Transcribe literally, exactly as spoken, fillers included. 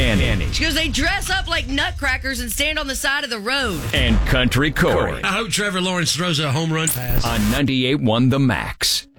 Annie. She goes, they dress up like nutcrackers and stand on the side of the road. And Country Corey. I hope Trevor Lawrence throws a home run pass. On ninety-eight point one The Max.